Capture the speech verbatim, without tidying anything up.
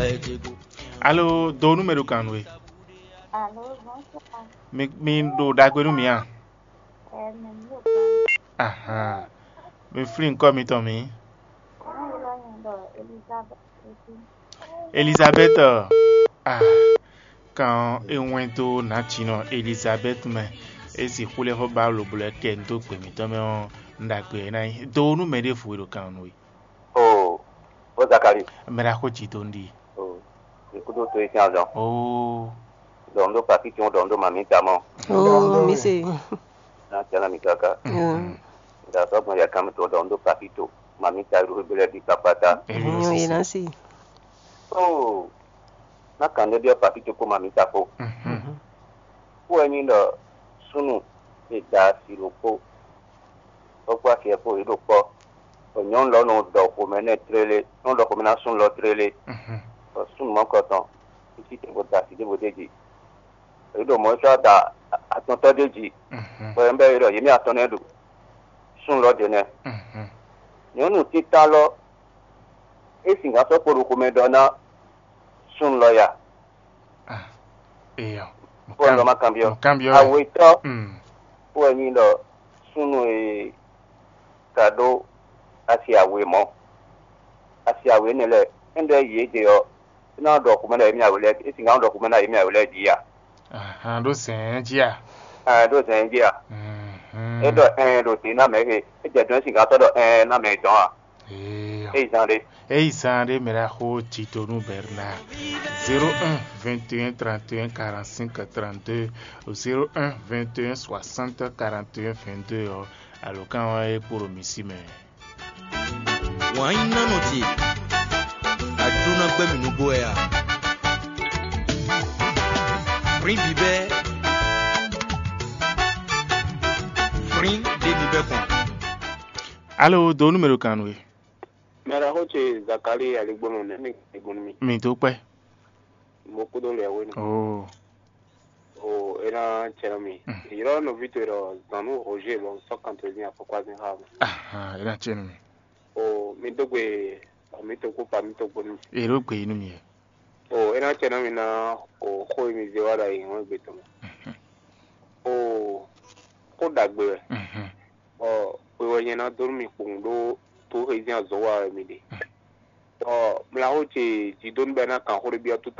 Allô, do número canwe. Allô, bonsoir. Mi mi do dagbenu mi a. É, meu nome Aha. Mi free nko mi to mi. é Elizabeth. Elizabeth. Ah. Quand enwento na chino Elizabeth me esi kule ho ba lo bule ke ndo pe mi to me on ndagbe na do número fuero canwe. Oh, o Zakari. Mera ko chito ndi. Oh, ikudo to isi ajo. Oh. Dondo papi ti dondo mami tamo. Oh, mi se. Na tena mikaka. Mm. Da so mo ya kam to dondo papi to mami ta ru bele di kapata. Mm, oui, nansi. Oh. Na kande dia papi to ko mami ta ko. Mhm. Ko eni lo sunu e da siroko. O kwa ke ko ido ko. O nyon lo no do ko mene trele, no do ko mena sun lo trele. Mhm. O sun mo ko ton. Iti te bo da si de bo deji. Ido mo sha da atonto deji. Mhm. Bo embe iro yemi atone du. Sun lo de ne. Mhm. Nyonu tita lo e singa so poru ko me dona sun lo ya. Ah. Eyo. Ko lo ma cambio. Cambio. Awe to Mm. ko eni lo sunu e kado asi awe mo. Asi awe ne le ende ye de yo. Na do ko me na yemi awele e singa do ko me na yemi awele di ya. Ah, do senjia. Ah do zen di ya. Mhm. E do en do ti na me ke e je don singa to do en na me don a. Eyo. E zande. Ei, Sandé, mera ho Tito nou Bernard. zéro un vingt et un trente et un quarante-cinq trente-deux ou zéro un vingt et un soixante quarante et un vingt-deux. Oh. Alors, quand on est pour ici, mais. Wine nanoti. Aduna gbe mi nubo ya. Free bibe. Free de bibe kon. Allô, do numéro canwe. Mera hoche Zakari aligbono ne mi igunmi. Mi to pe. Mokudo le woni. Oh. O era cherami. Iro no vitero zanu Roger lo sokantozi apo kwazi hawo. Ah, ina chenu mi. O mi dogwe mi to ko pa mi to bonu. Ero pe inu mi. O era cherami na o khoi mi zewara yi won gbeto. O ko dagbe. Mhm. O we wonye na dormi kundo to hezi azowa mi de. O mla hoche jidon bena kan hore bia tuta